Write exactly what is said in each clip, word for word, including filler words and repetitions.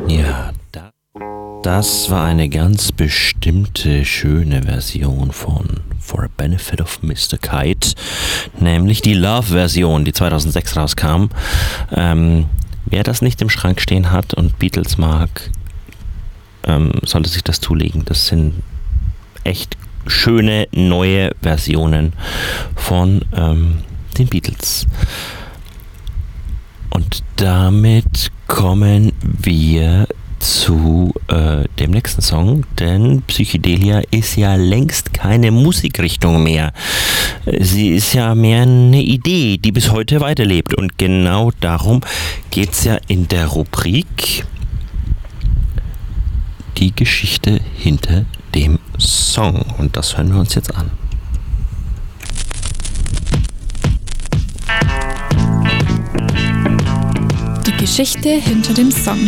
Ja, da, das war eine ganz bestimmte, schöne Version von For a Benefit of Mister Kite, nämlich die Love-Version, die zweitausendsechs rauskam. Ähm, wer das nicht im Schrank stehen hat und Beatles mag, ähm, sollte sich das zulegen. Das sind echt schöne, neue Versionen von ähm, den Beatles. Und damit kommen wir zu äh, dem nächsten Song, denn Psychedelia ist ja längst keine Musikrichtung mehr. Sie ist ja mehr eine Idee, die bis heute weiterlebt. Und genau darum geht es ja in der Rubrik Die Geschichte hinter dem Song. Und das hören wir uns jetzt an. Die Geschichte hinter dem Song.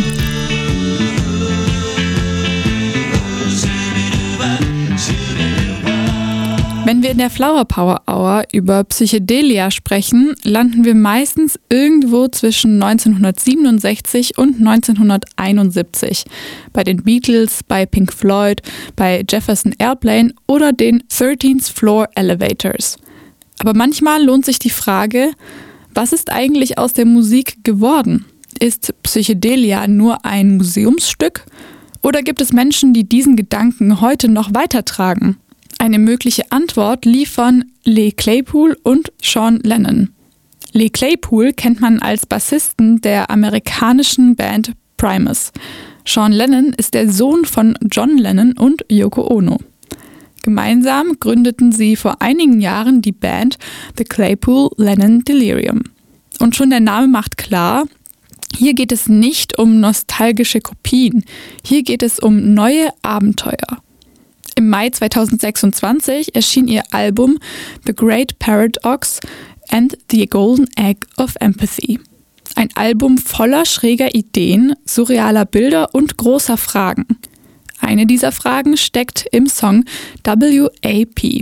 Wenn wir in der Flower Power Hour über Psychedelia sprechen, landen wir meistens irgendwo zwischen neunzehnhundertsiebenundsechzig und neunzehnhunderteinundsiebzig. Bei den Beatles, bei Pink Floyd, bei Jefferson Airplane oder den thirteenth Floor Elevators. Aber manchmal lohnt sich die Frage, was ist eigentlich aus der Musik geworden? Ist Psychedelia nur ein Museumsstück? Oder gibt es Menschen, die diesen Gedanken heute noch weitertragen? Eine mögliche Antwort liefern Lee Claypool und Sean Lennon. Lee Claypool kennt man als Bassisten der amerikanischen Band Primus. Sean Lennon ist der Sohn von John Lennon und Yoko Ono. Gemeinsam gründeten sie vor einigen Jahren die Band The Claypool-Lennon Delirium. Und schon der Name macht klar, hier geht es nicht um nostalgische Kopien, hier geht es um neue Abenteuer. Im Mai zweitausendsechsundzwanzig erschien ihr Album The Great Paradox and the Golden Egg of Empathy. Ein Album voller schräger Ideen, surrealer Bilder und großer Fragen. Eine dieser Fragen steckt im Song W A P.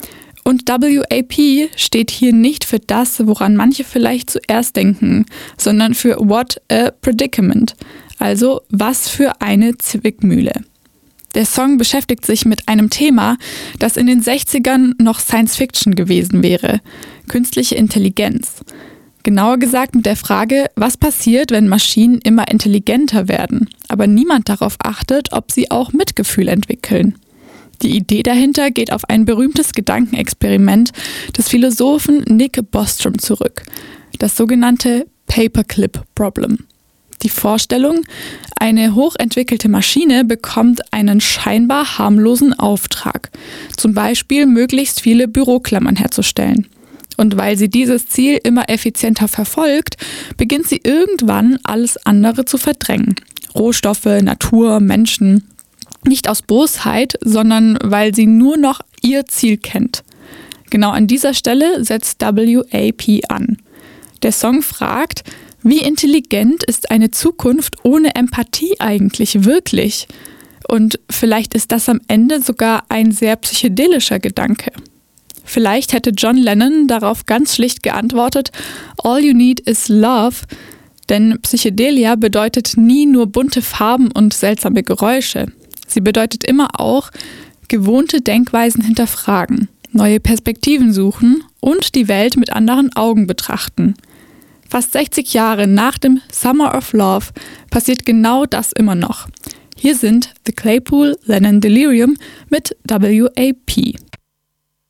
Und W A P steht hier nicht für das, woran manche vielleicht zuerst denken, sondern für What a Predicament, also was für eine Zwickmühle. Der Song beschäftigt sich mit einem Thema, das in den sechzigern noch Science Fiction gewesen wäre: künstliche Intelligenz. Genauer gesagt mit der Frage, was passiert, wenn Maschinen immer intelligenter werden, aber niemand darauf achtet, ob sie auch Mitgefühl entwickeln. Die Idee dahinter geht auf ein berühmtes Gedankenexperiment des Philosophen Nick Bostrom zurück, das sogenannte Paperclip Problem. Die Vorstellung, eine hochentwickelte Maschine bekommt einen scheinbar harmlosen Auftrag, zum Beispiel möglichst viele Büroklammern herzustellen. Und weil sie dieses Ziel immer effizienter verfolgt, beginnt sie irgendwann alles andere zu verdrängen. Rohstoffe, Natur, Menschen. Nicht aus Bosheit, sondern weil sie nur noch ihr Ziel kennt. Genau an dieser Stelle setzt W A P an. Der Song fragt, wie intelligent ist eine Zukunft ohne Empathie eigentlich wirklich? Und vielleicht ist das am Ende sogar ein sehr psychedelischer Gedanke. Vielleicht hätte John Lennon darauf ganz schlicht geantwortet, All you need is love, denn Psychedelia bedeutet nie nur bunte Farben und seltsame Geräusche. Sie bedeutet immer auch, gewohnte Denkweisen hinterfragen, neue Perspektiven suchen und die Welt mit anderen Augen betrachten. Fast sechzig Jahre nach dem Summer of Love passiert genau das immer noch. Hier sind The Claypool-Lennon Delirium mit W A P.